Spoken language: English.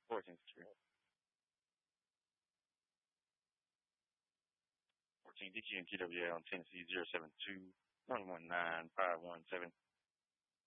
14th Street. 14 DQ and TWA on Tennessee 072 119 517.